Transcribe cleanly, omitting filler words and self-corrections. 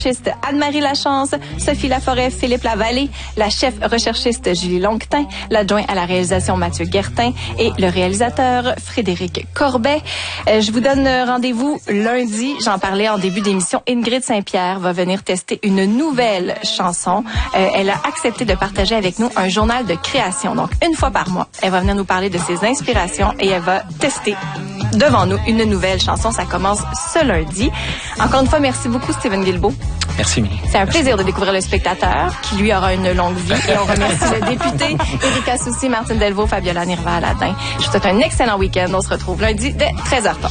Anne-Marie Lachance, Sophie Laforêt, Philippe Lavallée, la chef recherchiste Julie Longtin, l'adjoint à la réalisation Mathieu Guertin et le réalisateur Frédéric Corbet. Je vous donne rendez-vous lundi. J'en parlais en début d'émission. Ingrid Saint-Pierre va venir tester une nouvelle chanson. Elle a accepté de partager avec nous un journal de création. Donc, une fois par mois, elle va venir nous parler de ses inspirations et elle va tester devant nous une nouvelle chanson. Ça commence ce lundi. Encore une fois, merci beaucoup, Steven Guilbeault. Merci, Émilie. C'est un plaisir de découvrir Le Spectateur, qui lui aura une longue vie. Et on remercie le député Éric Assouci, Martine Delvaux, Fabiola Nirva-Aladin. Je vous souhaite un excellent week-end. On se retrouve lundi dès 13h30.